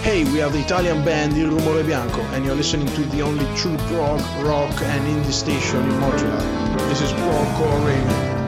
Hey, we are the Italian band Il Rumore Bianco, and you're listening to the only true prog, rock, and indie station in Montreal. This is Prog Core Radio.